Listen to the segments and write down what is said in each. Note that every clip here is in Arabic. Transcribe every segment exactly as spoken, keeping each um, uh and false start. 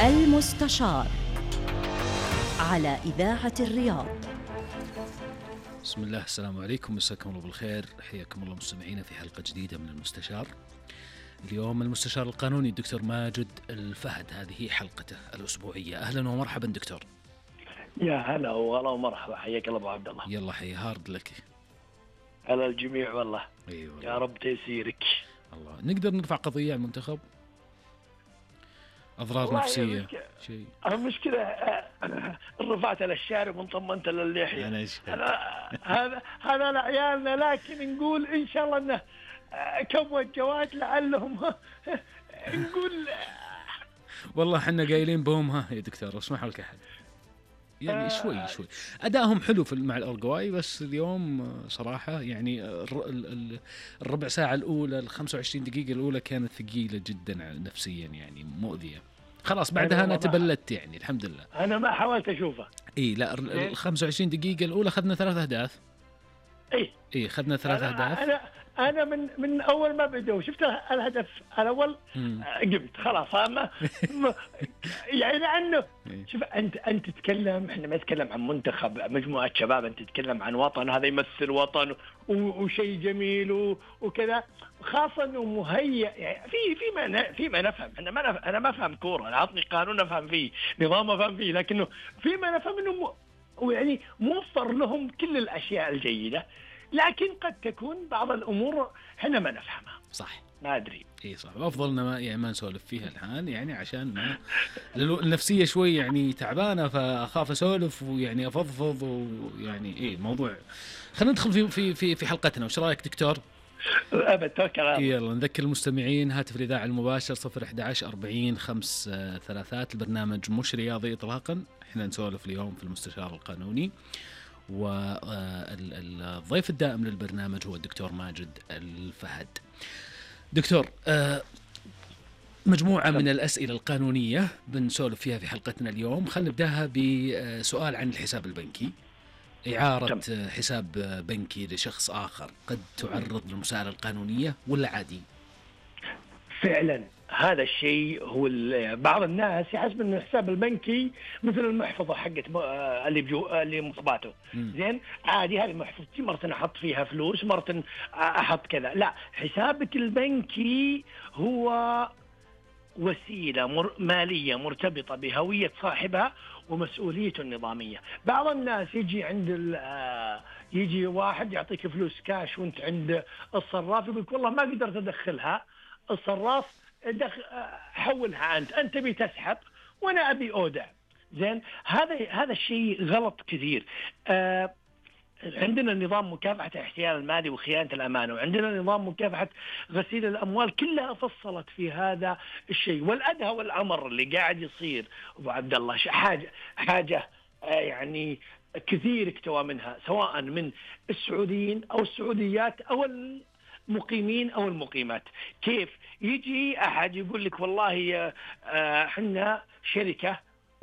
المستشار على إذاعة الرياض. بسم الله، السلام عليكم، مساكم الله بالخير، حياكم الله مستمعينا في حلقة جديدة من المستشار. اليوم المستشار القانوني الدكتور ماجد الفهد، هذه حلقته الأسبوعية. أهلا ومرحبا دكتور. يا هلا والله ومرحبا، حياك الله أبو عبد الله. يلا حي هارد لك على الجميع والله. أيوة. يا رب تيسيرك. الله. نقدر نرفع قضية على المنتخب؟ أضرار نفسية شيء. المشكلة رفعت للشارب وانطمنت للحية. أنا هذا هذا لعيالنا، لكن نقول إن شاء الله إنه كم الجواد لعلهم نقول والله حنا قايلين بهم ها يا دكتور، اسمحوا لك أحد يعني شوي شوي أدائهم حلو في مع الأورجواي، بس اليوم صراحة يعني الربع ساعة الأولى الخمسة وعشرين دقيقة الأولى كانت ثقيلة جدا نفسيا، يعني مؤذية. خلاص بعدها أنا تبلدت يعني الحمد لله. أنا ما حاولت أشوفه. إيه لا، الخمسة وعشرين دقيقة الأولى خذنا ثلاث أهداف. إيه إيه خذنا ثلاث أهداف. أنا أنا من من أول ما بدأوا شفت الهدف الأول قمت خلاص. ما يعني لأنه شوف أنت أنت تتكلم، إحنا ما نتكلم عن منتخب مجموعة شباب، أنت تتكلم عن وطن، هذا يمثل وطن وشيء جميل وكذا، خاصة إنه مهيئ يعني في في ما في ما نفهم. إحنا ما نفهم، أنا ما أفهم كورة، أنا أعطني قانون أفهم فيه، نظام أفهم فيه، لكنه في ما نفهم إنه ويعني موفر لهم كل الأشياء الجيدة، لكن قد تكون بعض الأمور إحنا ما نفهمها. صح، ما أدري. إيه صح، أفضلنا ما يعني ما نسولف فيها الآن، يعني عشان ما النفسية شوي يعني تعبانة، فأخاف أسولف ويعني أفضفض، ويعني إيه موضوع. خلينا ندخل في في في في حلقتنا، وش رأيك دكتور؟ أبد توكل على الله. يلا نذكر المستمعين، هاتف الإذاعة المباشر صفر أحد عشر أربعين خمس ثلاثات. البرنامج مش رياضي إطلاقا، إحنا نسولف اليوم في المستشار القانوني، والضيف الدائم للبرنامج هو الدكتور ماجد الفهد. دكتور، مجموعة من الأسئلة القانونية بنسولف فيها في حلقتنا اليوم. خلينا نبداها بسؤال عن الحساب البنكي. إعارة حساب بنكي لشخص آخر قد تعرض للمساءلة القانونية ولا عادي؟ فعلا هذا الشيء هو بعض الناس يحسب ان الحساب البنكي مثل المحفظه حقت اللي بجو اللي مصباته زين عادي، هذه محفظتي مرة احط فيها فلوس، مرة احط كذا. لا، حسابك البنكي هو وسيله مر ماليه مرتبطه بهويه صاحبها ومسؤوليته النظاميه. بعض الناس يجي عند يجي واحد يعطيك فلوس كاش وانت عند الصراف، يقولك والله ما قدرت ادخلها، الصراف دخل حولها أنت أنت تبي تسحب وأنا أبي أودع. زين، هذا هذا الشيء غلط كثير. آه عندنا نظام مكافحة الاحتيال المالي وخيانة الأمانة، وعندنا نظام مكافحة غسيل الأموال، كلها فصلت في هذا الشيء. والأدهى والأمر اللي قاعد يصير أبو عبد الله حاجة حاجة آه يعني كثير اكتوى منها، سواء من السعوديين أو السعوديات أو المقيمين أو المقيمات. كيف يجي أحد يقول لك والله احنا شركة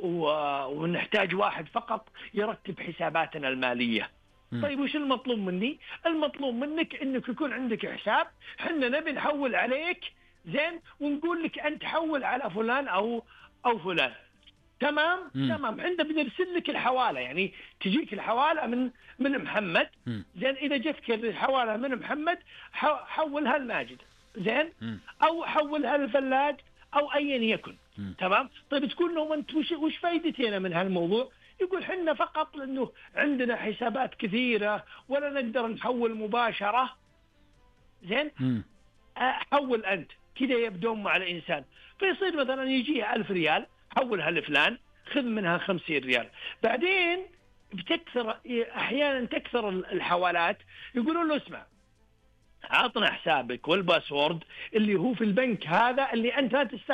ونحتاج واحد فقط يرتب حساباتنا المالية. طيب وش المطلوب مني؟ المطلوب منك انك يكون عندك حساب، احنا نبي نحول عليك زين، ونقول لك انت حول على فلان او او فلان. تمام مم. تمام، عندنا بنرسل لك الحوالة، يعني تجيك الحوالة من من محمد مم. زين، إذا جتك الحوالة من محمد حولها الماجد زين مم. أو حولها الفلاج أو أيا يكن. مم. تمام. طيب تقول لهم أنت وش وش فايدتنا من هالموضوع؟ يقول حنا فقط لأنه عندنا حسابات كثيرة ولا نقدر نحول مباشرة. زين مم. حول أنت كده يبدون مع الإنسان، فيصير مثلا يجيه ألف ريال، حولها لفلان، خذ منها خمسين ريال. بعدين بتكثر أحيانا تكثر الحوالات، يقولون له اسمع عطنا حسابك والباسورد اللي هو في البنك هذا اللي أنت لا تستخدم